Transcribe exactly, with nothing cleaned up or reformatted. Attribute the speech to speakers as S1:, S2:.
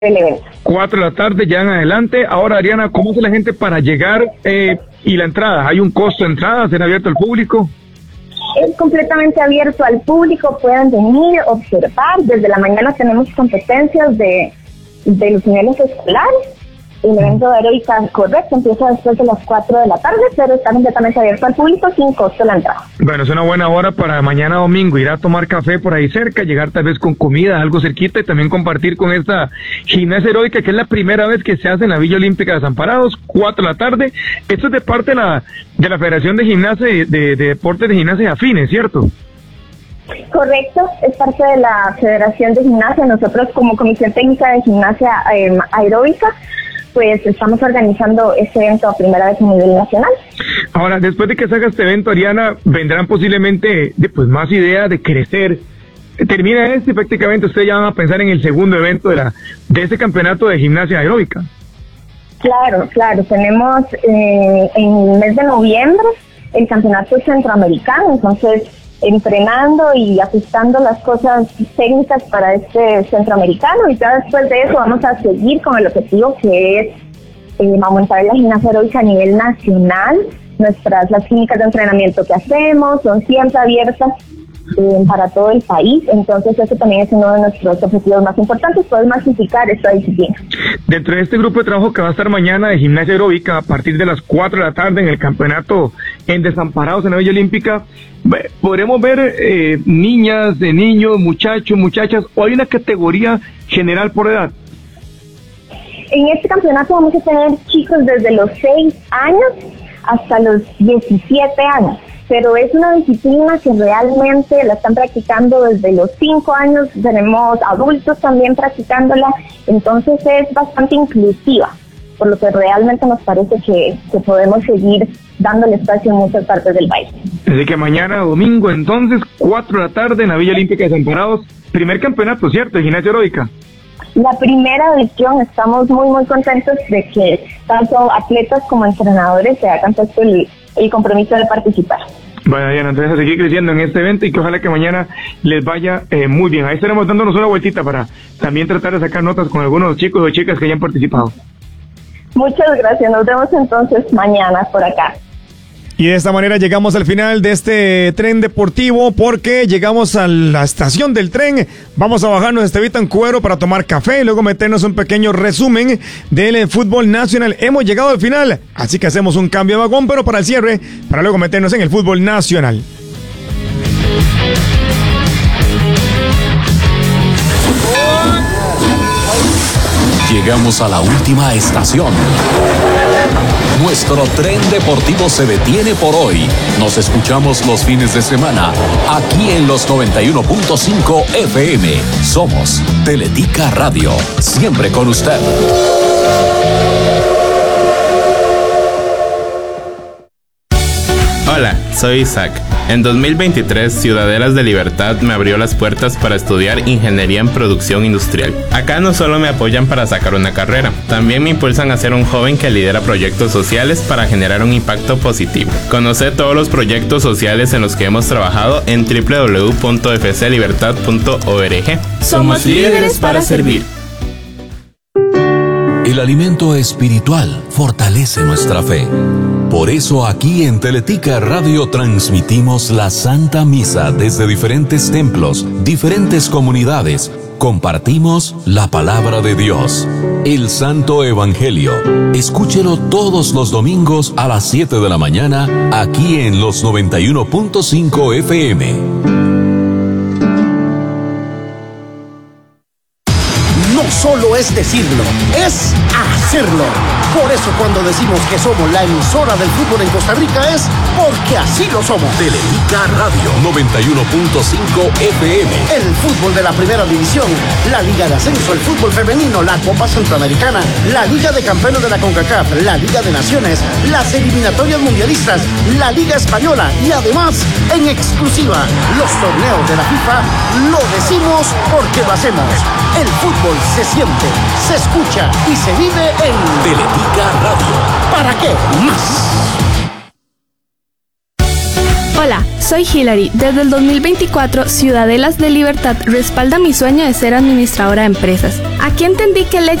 S1: el evento.
S2: Cuatro de la tarde, ya en adelante. Ahora, Ariana, ¿cómo hace la gente para llegar eh, y la entrada? ¿Hay un costo de entrada? ¿Será abierto al público?
S1: Es completamente abierto al público, pueden venir, observar. Desde la mañana tenemos competencias de, de los niveles escolares. El evento de Heroica, correcto, empieza después de las cuatro de la tarde, pero está completamente abierto al público sin costo la entrada.
S2: Bueno, es una buena hora para mañana domingo, ir a tomar café por ahí cerca, llegar tal vez con comida, algo cerquita, y también compartir con esta gimnasia heroica, que es la primera vez que se hace en la Villa Olímpica de Desamparados, cuatro de la tarde. Esto es de parte de la, de la Federación de Gimnasia, de, de, de Deportes de Gimnasia Afines, ¿cierto?
S1: Correcto, es parte de la Federación de Gimnasia. Nosotros como Comisión Técnica de Gimnasia eh, Aeróbica, pues estamos organizando este evento a primera vez a nivel nacional.
S2: Ahora, después de que se haga este evento, Ariana, vendrán posiblemente de, pues, más ideas de crecer. Termina este y prácticamente ustedes ya van a pensar en el segundo evento de la de este campeonato de gimnasia aeróbica.
S1: Claro, claro, tenemos eh, en el mes de noviembre el campeonato centroamericano, entonces entrenando y ajustando las cosas técnicas para este centroamericano, y ya después de eso vamos a seguir con el objetivo que es eh, aumentar la gimnasia aeróbica a nivel nacional. Nuestras las clínicas de entrenamiento que hacemos son siempre abiertas eh, para todo el país, entonces eso también es uno de nuestros objetivos más importantes, poder masificar esta disciplina.
S2: Dentro de este grupo de trabajo que va a estar mañana de gimnasia aeróbica a partir de las cuatro de la tarde en el campeonato en Desamparados en la Villa Olímpica, podremos ver eh, niñas, de niños, muchachos, muchachas, o hay una categoría general por edad.
S1: En este campeonato vamos a tener chicos desde los seis años hasta los diecisiete años, pero es una disciplina que realmente la están practicando desde los cinco años, tenemos adultos también practicándola, entonces es bastante inclusiva, por lo que realmente nos parece que, que podemos seguir dándole espacio en muchas partes del país.
S2: Así que mañana domingo, entonces, cuatro de la tarde en la Villa Olímpica de Desamparados, primer campeonato, ¿cierto?, de gimnasia aeróbica.
S1: La primera edición, estamos muy muy contentos de que tanto atletas como entrenadores se hayan puesto el, el compromiso de participar.
S2: Bueno, Diana, entonces a seguir creciendo en este evento y que ojalá que mañana les vaya eh, muy bien. Ahí estaremos dándonos una vueltita para también tratar de sacar notas con algunos chicos o chicas que hayan participado.
S1: Muchas gracias, nos vemos entonces mañana por acá.
S3: Y de esta manera llegamos al final de este tren deportivo, porque llegamos a la estación del tren. Vamos a bajarnos de este Bitancuero para tomar café y luego meternos un pequeño resumen del fútbol nacional. Hemos llegado al final, así que hacemos un cambio de vagón, pero para el cierre, para luego meternos en el fútbol nacional.
S4: Llegamos a la última estación. Nuestro tren deportivo se detiene por hoy. Nos escuchamos los fines de semana aquí en los noventa y uno punto cinco F M. Somos Teletica Radio, siempre con usted.
S5: Hola, soy Isaac. En dos mil veintitrés, Ciudadelas de Libertad me abrió las puertas para estudiar Ingeniería en Producción Industrial. Acá no solo me apoyan para sacar una carrera, también me impulsan a ser un joven que lidera proyectos sociales para generar un impacto positivo. Conoce todos los proyectos sociales en los que hemos trabajado en doble u doble u doble u punto f c libertad punto org.
S6: Somos líderes para servir.
S4: El alimento espiritual fortalece nuestra fe. Por eso aquí en Teletica Radio transmitimos la Santa Misa desde diferentes templos, diferentes comunidades. Compartimos la palabra de Dios, el Santo Evangelio. Escúchelo todos los domingos a las siete de la mañana aquí en los noventa y uno punto cinco F M.
S7: Solo es decirlo, es hacerlo. Por eso cuando decimos que somos la emisora del fútbol en Costa Rica es porque así lo somos.
S4: Teletica Radio noventa y uno punto cinco F M.
S7: El fútbol de la primera división, la Liga de Ascenso, el fútbol femenino, la Copa Centroamericana, la Liga de Campeones de la CONCACAF, la Liga de Naciones, las eliminatorias mundialistas, la Liga Española y además, en exclusiva, los torneos de la FIFA. Lo decimos porque lo hacemos. El fútbol se siente, se escucha y se vive en
S4: Teletica Radio.
S7: ¿Para qué más?
S6: Hola,
S8: Soy Hilary. Desde el dos mil veinticuatro, Ciudadelas de Libertad respalda mi sueño de ser administradora de empresas. Aquí entendí que el éxito